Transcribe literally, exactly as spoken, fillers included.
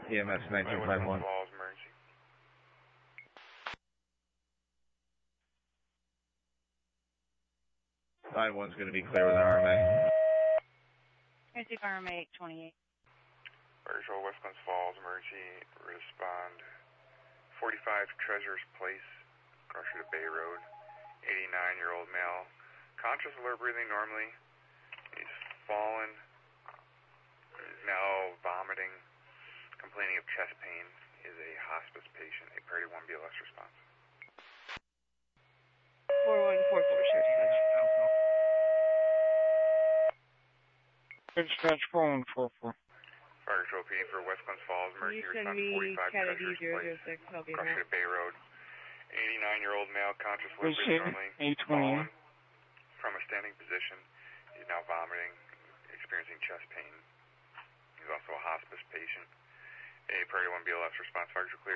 E M S nineteen five one. Falls, emergency. Line one's going to be clear with an R M A. I see R M A eight twenty-eight. Fire Control, West Glens Falls, emergency, respond. forty-five Treasures Place, Crusher to Bay Road. eighty-nine-year-old male. Conscious, alert, breathing normally. He's fallen. He's now vomiting. Complaining of chest pain. He is a hospice patient. A priority one B L S response. four one four four, sure. Dispatch four one four four. Fire Control P D for West Glens Falls, emergency response forty-five Treasures Place, Crusher to Bay Road. eighty-nine-year-old male, conscious, alert, breathing normally. Fallen from a standing position. He's now vomiting, experiencing chest pain. He's also a hospice patient. A priority one B L S response. Fire Control clear.